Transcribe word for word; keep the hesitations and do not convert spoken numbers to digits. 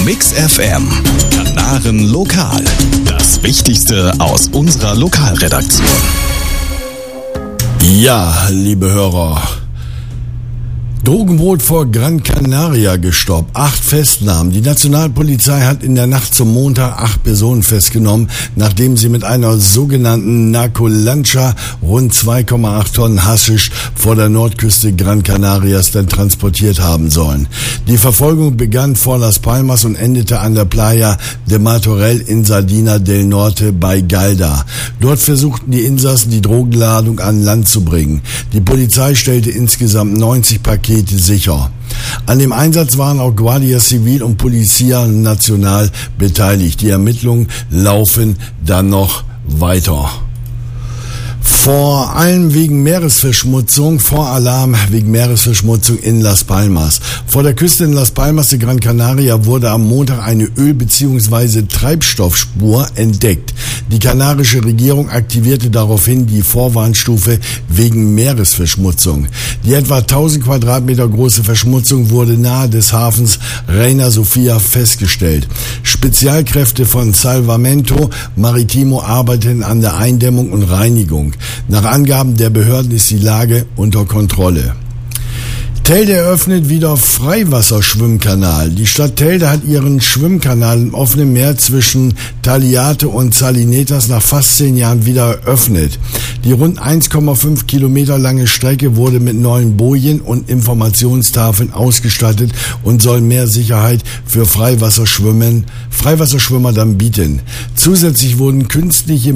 Mix F M. Kanaren Lokal. Das Wichtigste aus unserer Lokalredaktion. Ja, liebe Hörer. Drogenboot vor Gran Canaria gestoppt. Acht Festnahmen. Die Nationalpolizei hat in der Nacht zum Montag acht Personen festgenommen, nachdem sie mit einer sogenannten Narcolancha rund zwei Komma acht Tonnen Haschisch vor der Nordküste Gran Canarias dann transportiert haben sollen. Die Verfolgung begann vor Las Palmas und endete an der Playa de Martorell in Sardina del Norte bei Galda. Dort versuchten die Insassen, die Drogenladung an Land zu bringen. Die Polizei stellte insgesamt neunzig Pakete sicher. An dem Einsatz waren auch Guardia Civil und Policia Nacional beteiligt. Die Ermittlungen laufen dann noch weiter. Vor allem wegen Meeresverschmutzung, Voralarm wegen Meeresverschmutzung in Las Palmas. Vor der Küste in Las Palmas de Gran Canaria wurde am Montag eine Öl- bzw. Treibstoffspur entdeckt. Die kanarische Regierung aktivierte daraufhin die Vorwarnstufe wegen Meeresverschmutzung. Die etwa tausend Quadratmeter große Verschmutzung wurde nahe des Hafens Reina Sofia festgestellt. Spezialkräfte von Salvamento Maritimo arbeiten an der Eindämmung und Reinigung. Nach Angaben der Behörden ist die Lage unter Kontrolle. Telde eröffnet wieder Freiwasserschwimmkanal. Die Stadt Telde hat ihren Schwimmkanal im offenen Meer zwischen Taliate und Salinetas nach fast zehn Jahren wieder eröffnet. Die rund eins Komma fünf Kilometer lange Strecke wurde mit neuen Bojen und Informationstafeln ausgestattet und soll mehr Sicherheit für Freiwasserschwimmen, Freiwasserschwimmer dann bieten. Zusätzlich wurden künstliche